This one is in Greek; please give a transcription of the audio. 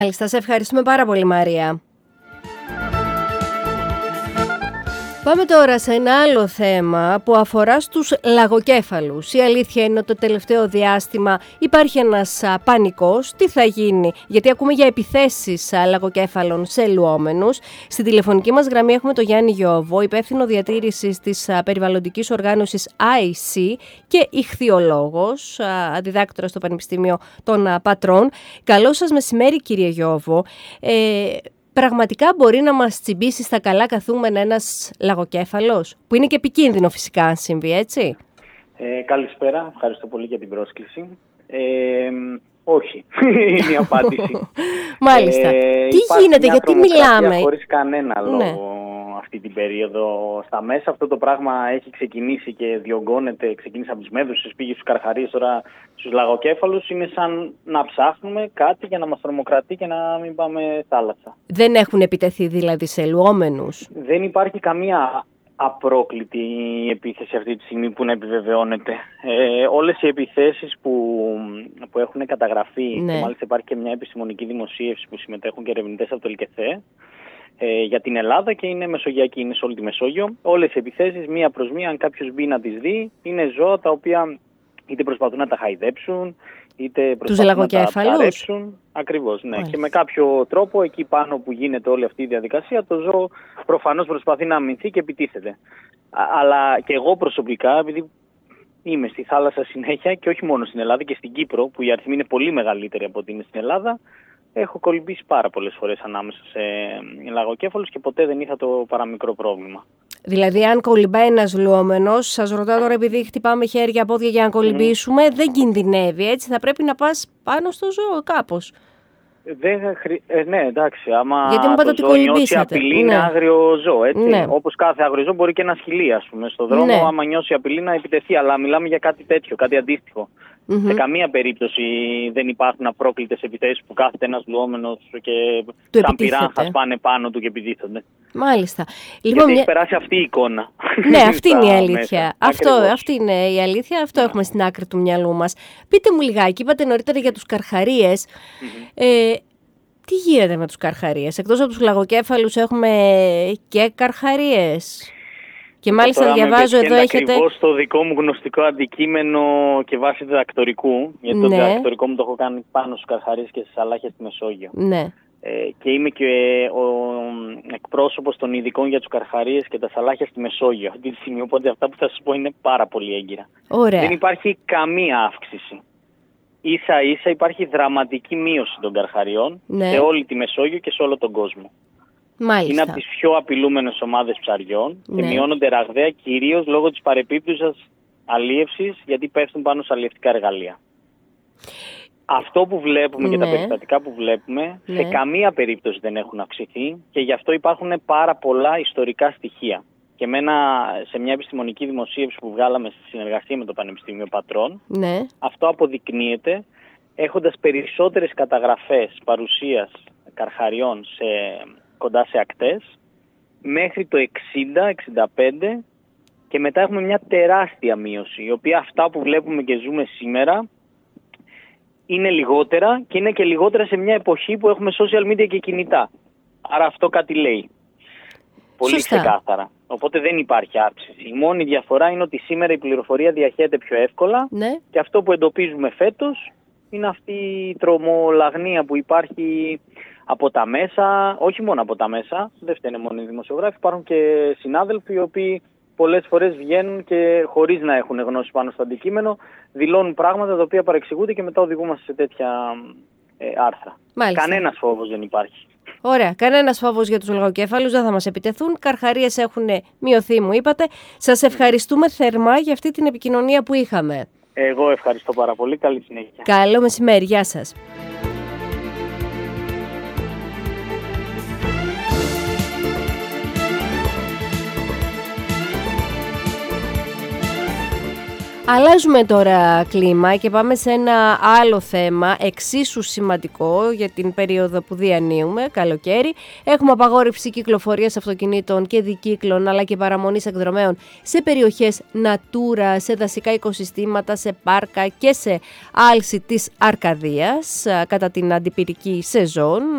Μάλιστα, σε ευχαριστούμε πάρα πολύ, Μαρία. Πάμε τώρα σε ένα άλλο θέμα που αφορά στους λαγοκέφαλους. Η αλήθεια είναι ότι το τελευταίο διάστημα υπάρχει ένας πανικός. Τι θα γίνει? Γιατί ακούμε για επιθέσεις λαγοκέφαλων σε λουόμενους. Στην τηλεφωνική μας γραμμή έχουμε τον Γιάννη Γιώβο, υπεύθυνο διατήρησης της περιβαλλοντικής οργάνωσης IC και ιχθυολόγος, αντιδάκτορα στο Πανεπιστήμιο των Πατρών. Καλό σας μεσημέρι, κύριε Γιώβο. Πραγματικά μπορεί να μας τσιμπήσει στα καλά καθούμενα ένας λαγοκέφαλος, που είναι και επικίνδυνο φυσικά αν συμβεί, έτσι? Καλησπέρα, ευχαριστώ πολύ για την πρόσκληση. Όχι, είναι η απάντηση. Μάλιστα. Τι γίνεται, γιατί μιλάμε? Χωρίς κανένα λόγο αυτή την περίοδο στα μέσα. Αυτό το πράγμα έχει ξεκινήσει και διωγγώνεται, ξεκίνησε από τις Μέδουσες, πήγε στους Καρχαρίες, τώρα στους λαγοκέφαλους. Είναι σαν να ψάχνουμε κάτι για να μας τρομοκρατεί και να μην πάμε θάλασσα. Δεν έχουν επιτεθεί δηλαδή σε λουόμενους? Δεν υπάρχει καμία απρόκλητη επίθεση αυτή τη στιγμή που να επιβεβαιώνεται. Όλες οι επιθέσεις που έχουν καταγραφεί, και μάλιστα υπάρχει και μια επιστημονική δημοσίευση που συμμετέχουν και ερευνητές από το ΕΛΚΕΘΕ για την Ελλάδα και είναι μεσογειακή, είναι σε όλη τη Μεσόγειο. Όλες οι επιθέσεις μία προς μία, αν κάποιος μπει να τις δει, είναι ζώα τα οποία είτε προσπαθούν να τα χαϊδέψουν, είτε προσπαθούν να τα ψαρέψουν. Ακριβώς, ναι. Και με κάποιο τρόπο εκεί πάνω που γίνεται όλη αυτή η διαδικασία, το ζώο προφανώς προσπαθεί να αμυνθεί και επιτίθεται. Αλλά και εγώ προσωπικά, επειδή είμαι στη θάλασσα συνέχεια και όχι μόνο στην Ελλάδα και στην Κύπρο, που η αριθμή είναι πολύ μεγαλύτερη από ότι είναι στην Ελλάδα, έχω κολυμπήσει πάρα πολλές φορές ανάμεσα σε λαγοκέφαλους και ποτέ δεν είχα το παραμικρό πρόβλημα. Δηλαδή, αν κολυμπάει ένας λουόμενος, σας ρωτάω τώρα επειδή χτυπάμε χέρια, πόδια για να κολυμπήσουμε, δεν κινδυνεύει, έτσι? Θα πρέπει να πας πάνω στο ζώο κάπως. Ναι, εντάξει. Άμα γιατί μου είπατε ότι κολυμπήσατε. νιώσει απειλή, είναι άγριο ζώο, έτσι. Ναι. Όπως κάθε άγριο ζώο, μπορεί και ένα σκυλί, ας πούμε, στον δρόμο, άμα νιώσει απειλή να επιτεθεί. Αλλά μιλάμε για κάτι τέτοιο, κάτι αντίστοιχο. Σε καμία περίπτωση δεν υπάρχουν απρόκλητες επιθέσεις που κάθεται ένας λουόμενος και σαν πυράν σπάνε πάνω του και επιτίθενται. Μάλιστα. Γιατί έχει περάσει αυτή η εικόνα. Ναι, αυτή είναι η αλήθεια. Αυτή είναι η αλήθεια. Αυτό έχουμε στην άκρη του μυαλού μας. Πείτε μου λιγάκι, είπατε νωρίτερα για τους καρχαρίες. Τι γίνεται με τους καρχαρίες? Εκτός από τους λαγοκέφαλους έχουμε και καρχαρίες. Και μάλιστα τώρα διαβάζω εδώ έχετε... Ακριβώς το δικό μου γνωστικό αντικείμενο και βάση διδακτορικού, γιατί το διδακτορικό μου το έχω κάνει πάνω στους καρχαρίες και στις αλάχες στη Μεσόγειο. Ναι. Και είμαι και ο εκπρόσωπος των ειδικών για τους καρχαρίες και τα σαλάχια στη Μεσόγειο αυτή τη στιγμή, οπότε αυτά που θα σας πω είναι πάρα πολύ έγκυρα. Ωραία. Δεν υπάρχει καμία αύξηση. Ίσα ίσα υπάρχει δραματική μείωση των καρχαριών σε όλη τη Μεσόγειο και σε όλο τον κόσμο. Μάλιστα. Είναι από τις πιο απειλούμενες ομάδες ψαριών και μειώνονται ραγδαία κυρίως λόγω της παρεπίπτουσας αλίευσης, γιατί πέφτουν πάνω σε αλλιευτικά εργαλεία. Αυτό που βλέπουμε και τα περιστατικά που βλέπουμε σε καμία περίπτωση δεν έχουν αυξηθεί και γι' αυτό υπάρχουν πάρα πολλά ιστορικά στοιχεία. Και σε μια επιστημονική δημοσίευση που βγάλαμε στη συνεργασία με το Πανεπιστήμιο Πατρών, αυτό αποδεικνύεται έχοντας περισσότερες καταγραφές παρουσίας καρχαριών κοντά σε ακτές μέχρι το 60-65 και μετά έχουμε μια τεράστια μείωση, η οποία αυτά που βλέπουμε και ζούμε σήμερα είναι λιγότερα και είναι και λιγότερα σε μια εποχή που έχουμε social media και κινητά. Άρα αυτό κάτι λέει. Πολύ ξεκάθαρα. Οπότε δεν υπάρχει αύξηση. Η μόνη διαφορά είναι ότι σήμερα η πληροφορία διαχέεται πιο εύκολα και αυτό που εντοπίζουμε φέτος είναι αυτή η τρομολαγνία που υπάρχει από τα μέσα, όχι μόνο από τα μέσα, δεν φταίνε μόνο οι δημοσιογράφοι, υπάρχουν και συνάδελφοι οι οποίοι πολλές φορές βγαίνουν και χωρίς να έχουν γνώση πάνω στο αντικείμενο δηλώνουν πράγματα τα οποία παρεξηγούνται και μετά οδηγούμαστε σε τέτοια άρθρα. Μάλιστα. Κανένας φόβος δεν υπάρχει. Ωραία, κανένας φόβος για τους λαγοκέφαλους, δεν θα μας επιτεθούν. Καρχαρίες έχουν μειωθεί, μου είπατε. Σας ευχαριστούμε θερμά για αυτή την επικοινωνία που είχαμε. Εγώ ευχαριστώ πάρα πολύ. Καλή συνέχεια. Καλό μεσημέρι. Γεια σας. Αλλάζουμε τώρα κλίμα και πάμε σε ένα άλλο θέμα εξίσου σημαντικό για την περίοδο που διανύουμε, καλοκαίρι. Έχουμε απαγόρευση κυκλοφορίας αυτοκινήτων και δικύκλων αλλά και παραμονής εκδρομέων σε περιοχές Natura, σε δασικά οικοσυστήματα, σε πάρκα και σε άλση της Αρκαδίας κατά την αντιπυρική σεζόν.